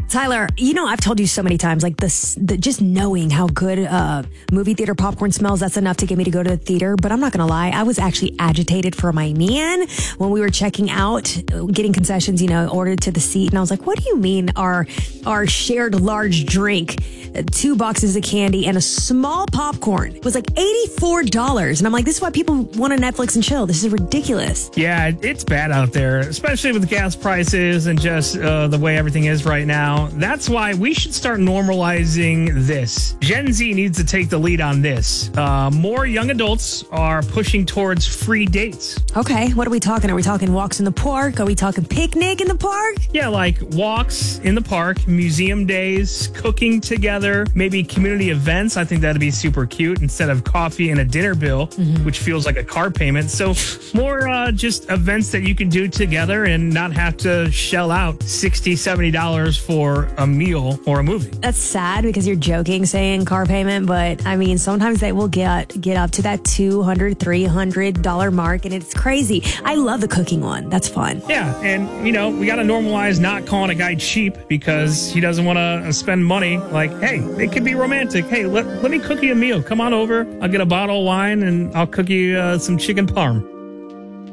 Tyler, I've told you so many times, like just knowing how good movie theater popcorn smells, that's enough to get me to go to the theater. But I'm not going to lie, I was actually agitated for my man when we were checking out, getting concessions, ordered to the seat. And I was like, what do you mean our shared large drink, 2 boxes of candy, and a small popcorn was like $84? And I'm like, this is why people want to Netflix and chill. This is ridiculous. Yeah, it's bad out there, especially with gas prices and just the way everything is right now. That's why we should start normalizing this. Gen Z needs to take the lead on this. More young adults are pushing towards free dates. Okay, what are we talking? Are we talking walks in the park? Are we talking picnic in the park? Yeah, like walks in the park, museum days, cooking together, maybe community events. I think that'd be super cute instead of coffee and a dinner bill, which feels like a car payment. So more just events that you can do together and not have to shell out $60, $70 for a meal or a movie. That's sad because you're joking saying car payment, but I mean, sometimes they will get up to that $200, $300 mark, and it's crazy. I love the cooking one. That's fun. Yeah, and we got to normalize not calling a guy cheap because he doesn't want to spend money. Like, hey, it could be romantic. Hey, let me cook you a meal. Come on over. I'll get a bottle of wine and I'll cook you some chicken parm.